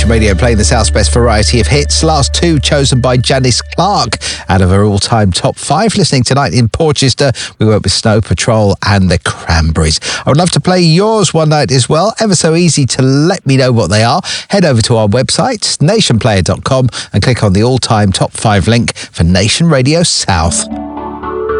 Nation Radio, playing the South's best variety of hits. Last two chosen by Janice Clark out of her all-time top 5. Listening tonight in Porchester, we work with Snow Patrol and the Cranberries. I would love to play yours one night as well. Ever so easy to let me know what they are. Head over to our website, nationplayer.com, and click on the all-time top 5 link for Nation Radio South.